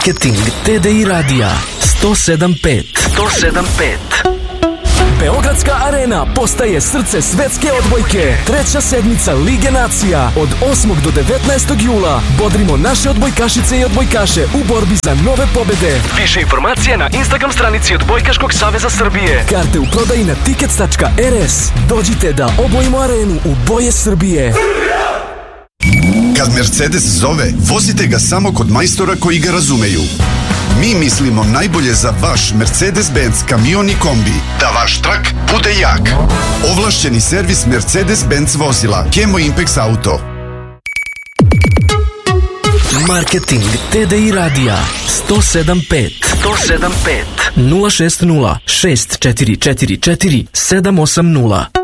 Marketing TDI radija 107.5. Beogradska arena postaje srce svetske odbojke. Treća sedmica Lige nacija od 8. do 19. jula. Bodrimo naše odbojkašice i odbojkaše u borbi za nove pobede. Više informacija na Instagram stranici Odbojkaškog saveza Srbije. Karte u prodaji na tickets.rs. Dođite da obojimo arenu u boje Srbije. Kad Mercedes zove, vozite ga samo kod majstora koji ga razumeju. Mi mislimo najbolje za vaš Mercedes-Benz kamion i kombi. Da vaš trak bude jak. Ovlašćeni servis Mercedes-Benz vozila. Kemo Impex Auto. Marketing TDI radija 107.5 060 644 780.